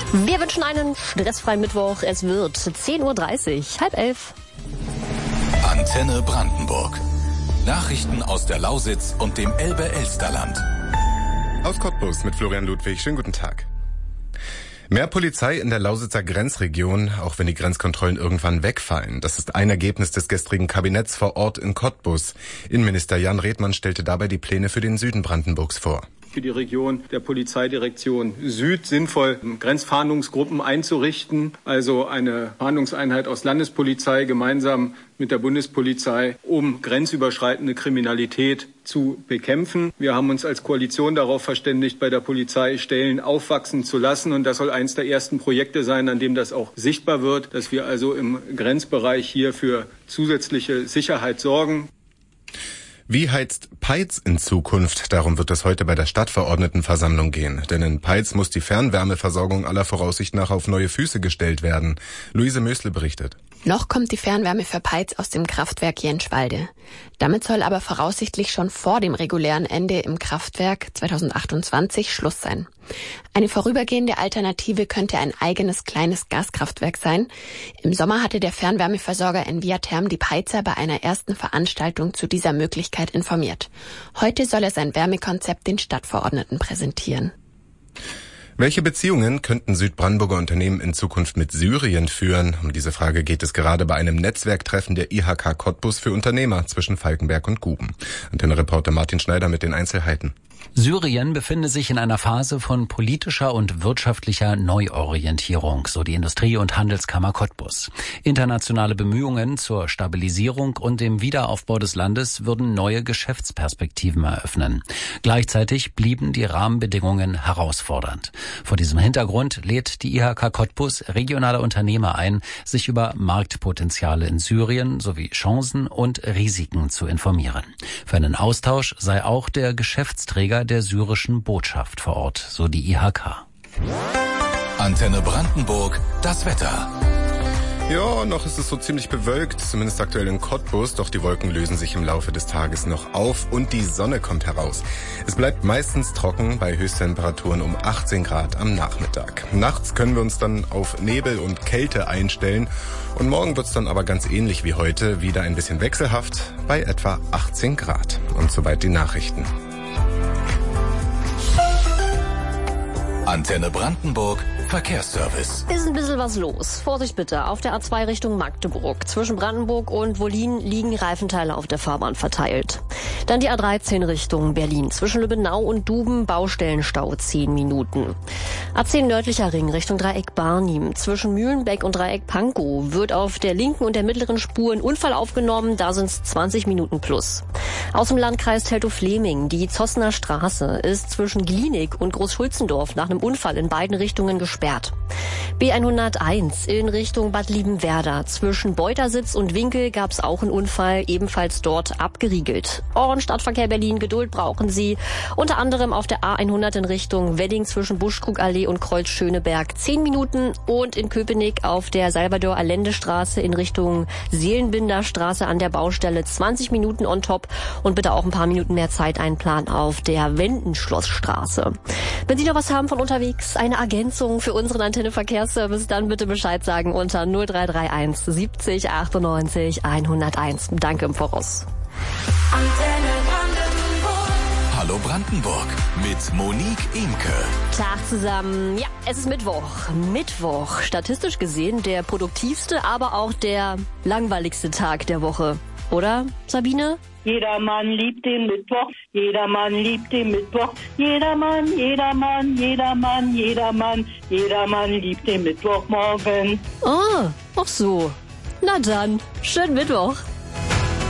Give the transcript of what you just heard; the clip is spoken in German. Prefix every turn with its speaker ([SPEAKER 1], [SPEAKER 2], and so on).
[SPEAKER 1] Wir wünschen einen stressfreien Mittwoch. Es wird 10.30 Uhr, 10:30.
[SPEAKER 2] Antenne Brandenburg. Nachrichten aus der Lausitz und dem Elbe-Elsterland.
[SPEAKER 3] Aus Cottbus mit Florian Ludwig. Schönen guten Tag. Mehr Polizei in der Lausitzer Grenzregion, auch wenn die Grenzkontrollen irgendwann wegfallen. Das ist ein Ergebnis des gestrigen Kabinetts vor Ort in Cottbus. Innenminister Jan Redmann stellte dabei die Pläne für den Süden Brandenburgs vor.
[SPEAKER 4] Für die Region der Polizeidirektion Süd sinnvoll, Grenzfahndungsgruppen einzurichten, also eine Fahndungseinheit aus Landespolizei gemeinsam mit der Bundespolizei, um grenzüberschreitende Kriminalität zu bekämpfen. Wir haben uns als Koalition darauf verständigt, bei der Polizei Stellen aufwachsen zu lassen. Und das soll eines der ersten Projekte sein, an dem das auch sichtbar wird, dass wir also im Grenzbereich hier für zusätzliche Sicherheit sorgen.
[SPEAKER 3] Wie heizt Peitz in Zukunft? Darum wird es heute bei der Stadtverordnetenversammlung gehen. Denn in Peitz muss die Fernwärmeversorgung aller Voraussicht nach auf neue Füße gestellt werden. Luise Mösle berichtet.
[SPEAKER 5] Noch kommt die Fernwärme für Peitz aus dem Kraftwerk Jenschwalde. Damit soll aber voraussichtlich schon vor dem regulären Ende im Kraftwerk 2028 Schluss sein. Eine vorübergehende Alternative könnte ein eigenes kleines Gaskraftwerk sein. Im Sommer hatte der Fernwärmeversorger Enviatherm die Peitzer bei einer ersten Veranstaltung zu dieser Möglichkeit informiert. Heute soll er sein Wärmekonzept den Stadtverordneten präsentieren.
[SPEAKER 3] Welche Beziehungen könnten Südbrandenburger Unternehmen in Zukunft mit Syrien führen? Um diese Frage geht es gerade bei einem Netzwerktreffen der IHK Cottbus für Unternehmer zwischen Falkenberg und Guben. Antenne-Reporter Martin Schneider mit den Einzelheiten.
[SPEAKER 6] Syrien befinde sich in einer Phase von politischer und wirtschaftlicher Neuorientierung, so die Industrie- und Handelskammer Cottbus. Internationale Bemühungen zur Stabilisierung und dem Wiederaufbau des Landes würden neue Geschäftsperspektiven eröffnen. Gleichzeitig blieben die Rahmenbedingungen herausfordernd. Vor diesem Hintergrund lädt die IHK Cottbus regionale Unternehmer ein, sich über Marktpotenziale in Syrien sowie Chancen und Risiken zu informieren. Für einen Austausch sei auch der Geschäftsträger der syrischen Botschaft vor Ort, so die IHK.
[SPEAKER 2] Antenne Brandenburg, das Wetter.
[SPEAKER 3] Ja, noch ist es so ziemlich bewölkt, zumindest aktuell in Cottbus, doch die Wolken lösen sich im Laufe des Tages noch auf und die Sonne kommt heraus. Es bleibt meistens trocken bei Höchsttemperaturen um 18 Grad am Nachmittag. Nachts können wir uns dann auf Nebel und Kälte einstellen und morgen wird's dann aber ganz ähnlich wie heute, wieder ein bisschen wechselhaft bei etwa 18 Grad. Und soweit die Nachrichten.
[SPEAKER 2] Antenne Brandenburg, Verkehrsservice.
[SPEAKER 1] Ist ein bisschen was los. Vorsicht bitte. Auf der A2 Richtung Magdeburg. Zwischen Brandenburg und Wollin liegen Reifenteile auf der Fahrbahn verteilt. Dann die A13 Richtung Berlin. Zwischen Lübbenau und Duben Baustellenstau 10 Minuten. A10 nördlicher Ring Richtung Dreieck Barnim. Zwischen Mühlenbeck und Dreieck Pankow wird auf der linken und der mittleren Spur ein Unfall aufgenommen. Da sind es 20 Minuten plus. Aus dem Landkreis Teltow-Fleming. Die Zossener Straße ist zwischen Glienig und Großschulzendorf nach einem Unfall in beiden Richtungen gesperrt. B101 in Richtung Bad Liebenwerda. Zwischen Beutersitz und Winkel gab es auch einen Unfall, ebenfalls dort abgeriegelt. Stadtverkehr Berlin, Geduld brauchen Sie. Unter anderem auf der A100 in Richtung Wedding zwischen Buschkrugallee und Kreuz Schöneberg 10 Minuten und in Köpenick auf der Salvador-Allende-Straße in Richtung Seelenbinderstraße an der Baustelle 20 Minuten on top und bitte auch ein paar Minuten mehr Zeit einplanen auf der Wendenschlossstraße. Wenn Sie noch was haben von unterwegs, eine Ergänzung für unseren Antenne-Verkehrsservice, dann bitte Bescheid sagen unter 0331 70 98 101. Danke im Voraus.
[SPEAKER 2] Antenne Brandenburg. Hallo Brandenburg mit Monique Imke.
[SPEAKER 1] Tag zusammen. Ja, es ist Mittwoch. Mittwoch, statistisch gesehen der produktivste, aber auch der langweiligste Tag der Woche. Oder, Sabine?
[SPEAKER 7] Jedermann liebt den Mittwoch, jedermann liebt den Mittwoch, jedermann, jedermann, jedermann, jedermann, jedermann liebt den Mittwochmorgen.
[SPEAKER 1] Oh, ach so. Na dann, schönen Mittwoch.